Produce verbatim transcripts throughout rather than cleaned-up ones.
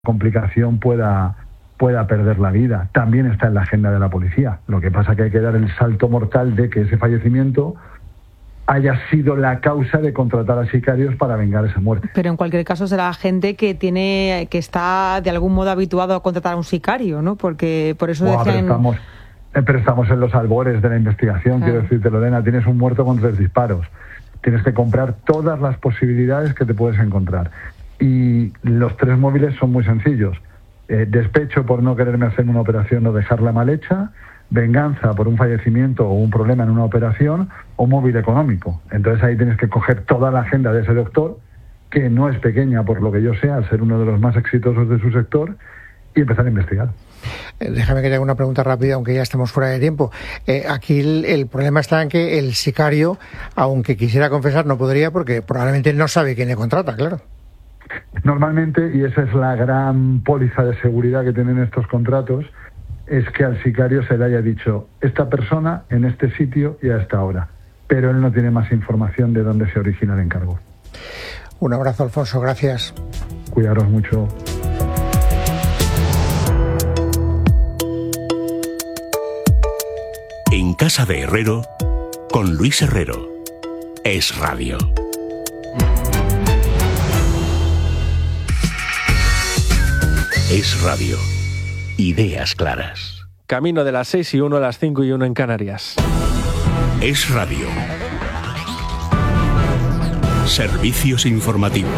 complicación pueda, pueda perder la vida. También está en la agenda de la policía. Lo que pasa es que hay que dar el salto mortal de que ese fallecimiento haya sido la causa de contratar a sicarios para vengar esa muerte. Pero en cualquier caso será gente que tiene que está de algún modo habituado a contratar a un sicario, ¿no? Porque por eso Buah, decían... Pero estamos, eh, pero estamos en los albores de la investigación. Claro. Quiero decirte, Lorena, tienes un muerto con tres disparos. Tienes que comprar todas las posibilidades que te puedes encontrar. Y los tres móviles son muy sencillos. Eh, despecho por no quererme hacer una operación o dejarla mal hecha, venganza por un fallecimiento o un problema en una operación, o móvil económico. Entonces ahí tienes que coger toda la agenda de ese doctor, que no es pequeña por lo que yo sé, al ser uno de los más exitosos de su sector, y empezar a investigar. Eh, déjame que te haga una pregunta rápida, aunque ya estemos fuera de tiempo. Eh, aquí el, el problema está en que el sicario, aunque quisiera confesar, no podría, porque probablemente no sabe quién le contrata, claro. Normalmente, y esa es la gran póliza de seguridad que tienen estos contratos, es que al sicario se le haya dicho esta persona en este sitio y a esta hora, pero él no tiene más información de dónde se origina el encargo. Un abrazo, Alfonso, gracias. Cuidaros mucho. En Casa de Herrero, con Luis Herrero. Es Radio. Es Radio. Ideas claras. Camino de las seis y uno a las cinco y uno en Canarias. Es Radio. Servicios informativos.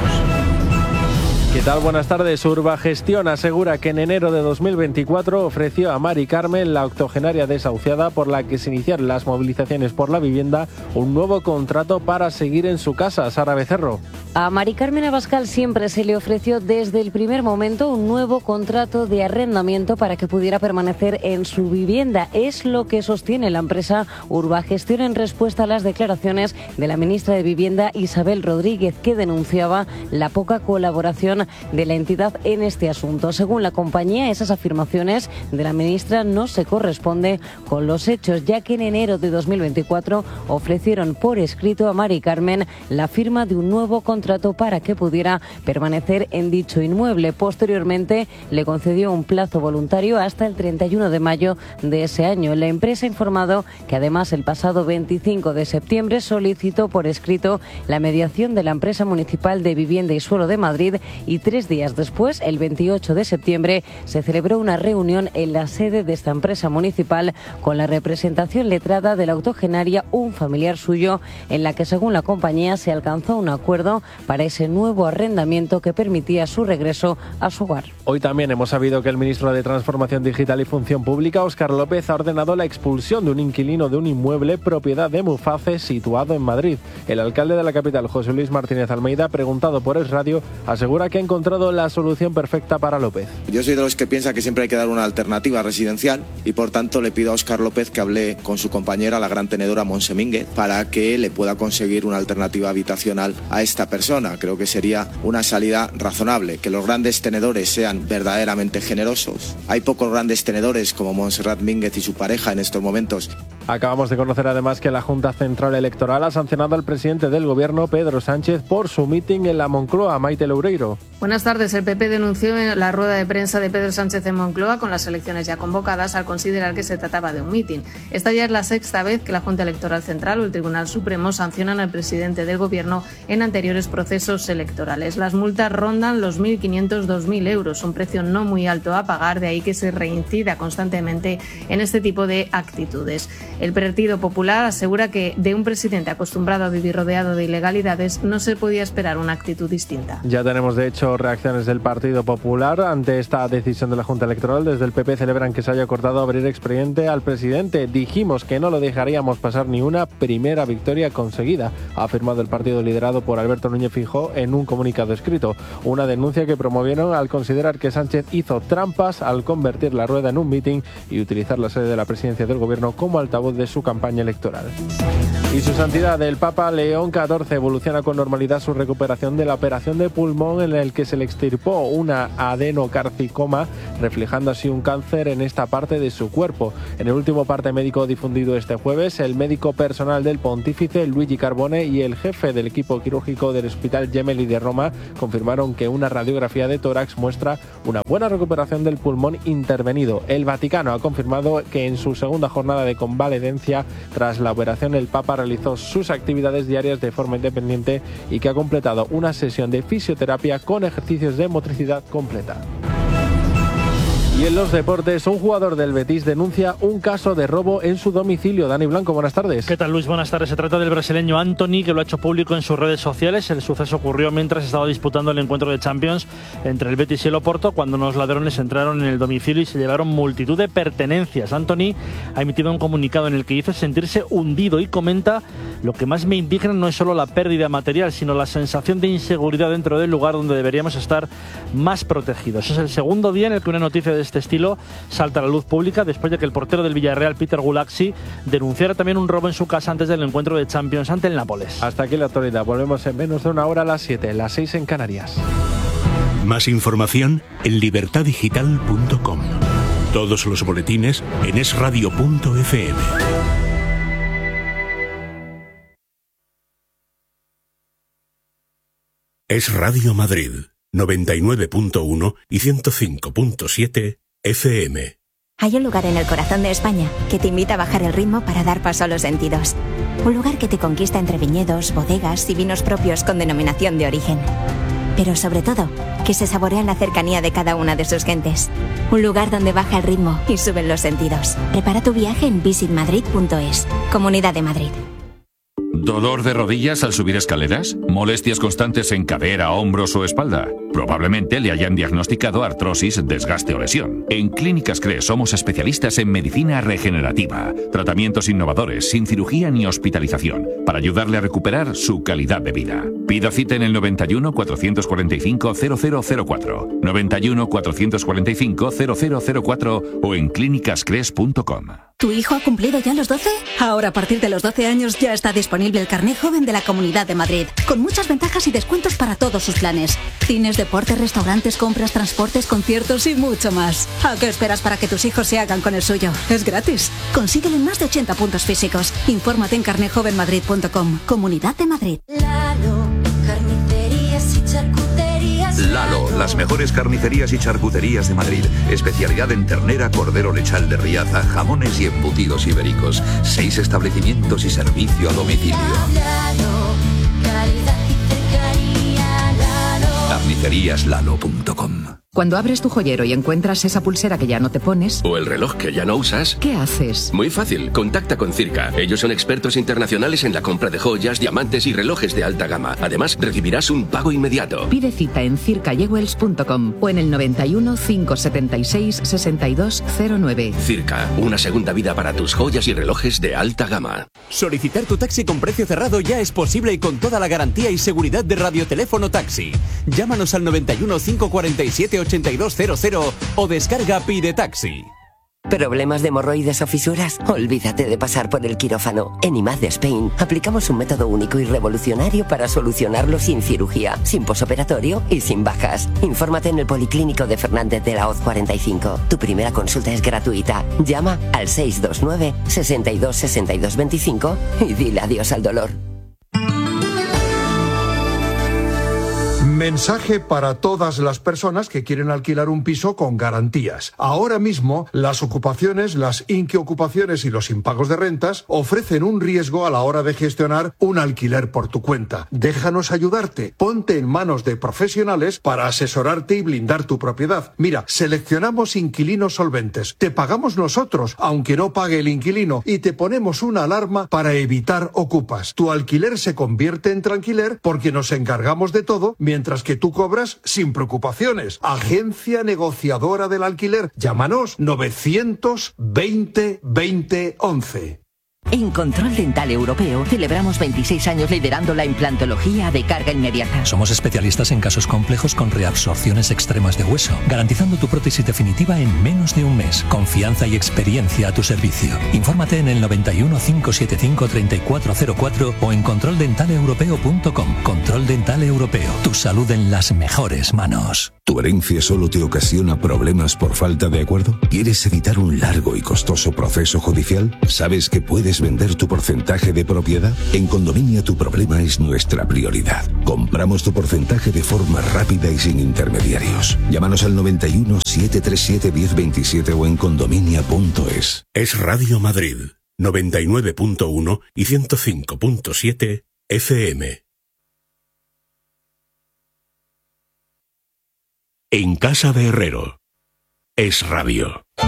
¿Qué tal? Buenas tardes. Urbagestión asegura que en enero de dos mil veinticuatro ofreció a Mari Carmen, la octogenaria desahuciada por la que se iniciaron las movilizaciones por la vivienda, un nuevo contrato para seguir en su casa. Sara Becerro. A Mari Carmen Abascal siempre se le ofreció desde el primer momento un nuevo contrato de arrendamiento para que pudiera permanecer en su vivienda. Es lo que sostiene la empresa Urbagestión en respuesta a las declaraciones de la ministra de Vivienda, Isabel Rodríguez, que denunciaba la poca colaboración de la entidad en este asunto. Según la compañía, esas afirmaciones de la ministra no se corresponden con los hechos, ya que en enero de dos mil veinticuatro ofrecieron por escrito a Mari Carmen la firma de un nuevo contrato para que pudiera permanecer en dicho inmueble. Posteriormente le concedió un plazo voluntario hasta el treinta y uno de mayo de ese año. La empresa ha informado que además el pasado veinticinco de septiembre solicitó por escrito la mediación de la empresa municipal de Vivienda y Suelo de Madrid, y tres días después, el veintiocho de septiembre, se celebró una reunión en la sede de esta empresa municipal con la representación letrada de la octogenaria, un familiar suyo, en la que, según la compañía, se alcanzó un acuerdo para ese nuevo arrendamiento que permitía su regreso a su hogar. Hoy también hemos sabido que el ministro de Transformación Digital y Función Pública, Óscar López, ha ordenado la expulsión de un inquilino de un inmueble propiedad de Muface situado en Madrid. El alcalde de la capital, José Luis Martínez Almeida, preguntado por Es Radio, asegura que ha encontrado la solución perfecta para López. Yo soy de los que piensa que siempre hay que dar una alternativa residencial y por tanto le pido a Óscar López que hable con su compañera, la gran tenedora Montse Mínguez, para que le pueda conseguir una alternativa habitacional a esta persona. Creo que sería una salida razonable, que los grandes tenedores sean verdaderamente generosos. Hay pocos grandes tenedores como Montserrat Mínguez y su pareja en estos momentos. Acabamos de conocer además que la Junta Central Electoral ha sancionado al presidente del Gobierno, Pedro Sánchez, por su mitin en la Moncloa. Maite Loureiro. Buenas tardes. El P P denunció en la rueda de prensa de Pedro Sánchez en Moncloa, con las elecciones ya convocadas, al considerar que se trataba de un mitin. Esta ya es la sexta vez que la Junta Electoral Central o el Tribunal Supremo sancionan al presidente del Gobierno en anteriores procesos electorales. Las multas rondan los mil quinientos a dos mil euros, un precio no muy alto a pagar, de ahí que se reincida constantemente en este tipo de actitudes. El Partido Popular asegura que de un presidente acostumbrado a vivir rodeado de ilegalidades no se podía esperar una actitud distinta. Ya tenemos de hecho reacciones del Partido Popular ante esta decisión de la Junta Electoral. Desde el P P celebran que se haya acordado abrir expediente al presidente. Dijimos que no lo dejaríamos pasar ni una primera victoria conseguida, ha afirmado el partido liderado por Alberto Núñez Feijóo en un comunicado escrito. Una denuncia que promovieron al considerar que Sánchez hizo trampas al convertir la rueda en un mitin y utilizar la sede de la presidencia del Gobierno como altavoz de su campaña electoral. Y su santidad, el Papa León catorce, evoluciona con normalidad su recuperación de la operación de pulmón en el que se le extirpó una adenocarcinoma reflejando así un cáncer en esta parte de su cuerpo. En el último parte médico difundido este jueves, el médico personal del pontífice, Luigi Carbone, y el jefe del equipo quirúrgico del Hospital Gemelli de Roma confirmaron que una radiografía de tórax muestra una buena recuperación del pulmón intervenido. El Vaticano ha confirmado que en su segunda jornada de convalecencia tras la operación el Papa realizó sus actividades diarias de forma independiente y que ha completado una sesión de fisioterapia con ejercicios de motricidad completa. Y en los deportes, un jugador del Betis denuncia un caso de robo en su domicilio. Dani Blanco, buenas tardes. ¿Qué tal, Luis? Buenas tardes. Se trata del brasileño Antony, que lo ha hecho público en sus redes sociales. El suceso ocurrió mientras estaba disputando el encuentro de Champions entre el Betis y el Oporto, cuando unos ladrones entraron en el domicilio y se llevaron multitud de pertenencias. Antony ha emitido un comunicado en el que dice sentirse hundido y comenta: lo que más me indigna no es solo la pérdida material, sino la sensación de inseguridad dentro del lugar donde deberíamos estar más protegidos. Es el segundo día en el que una noticia de este estilo salta a la luz pública después de que el portero del Villarreal, Peter Gulaxi, denunciara también un robo en su casa antes del encuentro de Champions ante el Nápoles. Hasta aquí la actualidad. Volvemos en menos de una hora a las siete, las seis en Canarias. Más información en libertad digital punto com. Todos los boletines en es radio punto efe eme. Es Radio Madrid, noventa y nueve punto uno y ciento cinco punto siete efe eme. Hay un lugar en el corazón de España que te invita a bajar el ritmo para dar paso a los sentidos. Un lugar que te conquista entre viñedos, bodegas y vinos propios con denominación de origen. Pero sobre todo, que se saborea en la cercanía de cada una de sus gentes. Un lugar donde baja el ritmo y suben los sentidos. Prepara tu viaje en visit madrid punto es. Comunidad de Madrid. ¿Dolor de rodillas al subir escaleras? ¿Molestias constantes en cadera, hombros o espalda? Probablemente le hayan diagnosticado artrosis, desgaste o lesión. En Clínicas Cres somos especialistas en medicina regenerativa, tratamientos innovadores, sin cirugía ni hospitalización, para ayudarle a recuperar su calidad de vida. Pida cita en el noventa y uno, cuatrocientos cuarenta y cinco, cero cero cero cuatro, noventa y uno, cuatrocientos cuarenta y cinco, cero cero cero cuatro o en clínicas cres punto com. ¿Tu hijo ha cumplido ya los doce? Ahora, a partir de los doce años, ya está disponible el carné joven de la Comunidad de Madrid, con muchas ventajas y descuentos para todos sus planes. Cines, deportes, restaurantes, compras, transportes, conciertos y mucho más. ¿A qué esperas para que tus hijos se hagan con el suyo? Es gratis. Consíguelo en más de ochenta puntos físicos. Infórmate en carné joven madrid punto com. Comunidad de Madrid. Lalo, carnicerías y charcuterías. Lalo, las mejores carnicerías y charcuterías de Madrid. Especialidad en ternera, cordero lechal de Riaza, jamones y embutidos ibéricos. Seis establecimientos y servicio a domicilio. Lalo, calidad y cercanía. Lalo. carnicerías lalo punto com. Cuando abres tu joyero y encuentras esa pulsera que ya no te pones, o el reloj que ya no usas, ¿qué haces? Muy fácil, contacta con Circa. Ellos son expertos internacionales en la compra de joyas, diamantes y relojes de alta gama. Además, recibirás un pago inmediato. Pide cita en circa jewels punto com o en el noventa y uno, cinco setenta y seis, sesenta y dos cero nueve. Circa, una segunda vida para tus joyas y relojes de alta gama. Solicitar tu taxi con precio cerrado ya es posible y con toda la garantía y seguridad de Radioteléfono Taxi. Llámanos al noventa y uno, cinco cuarenta y siete, ochenta y dos cero cero o descarga Pide Taxi. ¿Problemas de hemorroides o fisuras? Olvídate de pasar por el quirófano. En I M A D Spain aplicamos un método único y revolucionario para solucionarlo sin cirugía, sin posoperatorio y sin bajas. Infórmate en el Policlínico de Fernández de la Hoz cuarenta y cinco. Tu primera consulta es gratuita. Llama al seis dos nueve, sesenta y dos, sesenta y dos veinticinco y dile adiós al dolor. Mensaje para todas las personas que quieren alquilar un piso con garantías. Ahora mismo, las ocupaciones, las inquiocupaciones y los impagos de rentas ofrecen un riesgo a la hora de gestionar un alquiler por tu cuenta. Déjanos ayudarte. Ponte en manos de profesionales para asesorarte y blindar tu propiedad. Mira, seleccionamos inquilinos solventes. Te pagamos nosotros, aunque no pague el inquilino, y te ponemos una alarma para evitar ocupas. Tu alquiler se convierte en tranquiler porque nos encargamos de todo, mientras que tú cobras sin preocupaciones. Agencia negociadora del alquiler. Llámanos novecientos veinte, veinte, once. En Control Dental Europeo celebramos veintiséis años liderando la implantología de carga inmediata. Somos especialistas en casos complejos con reabsorciones extremas de hueso, garantizando tu prótesis definitiva en menos de un mes. Confianza y experiencia a tu servicio. Infórmate en el noventa y uno, cinco siete cinco, treinta y cuatro cero cuatro o en control dental europeo punto com. Control Dental Europeo. Tu salud en las mejores manos. ¿Tu herencia solo te ocasiona problemas por falta de acuerdo? ¿Quieres evitar un largo y costoso proceso judicial? ¿Sabes que puedes vender tu porcentaje de propiedad? En Condominia tu problema es nuestra prioridad. Compramos tu porcentaje de forma rápida y sin intermediarios. Llámanos al noventa y uno, setecientos treinta y siete, diez veintisiete o en condominia punto es. Es Radio Madrid, noventa y nueve punto uno y ciento cinco punto siete F M. En casa de Herrero. Es Radio.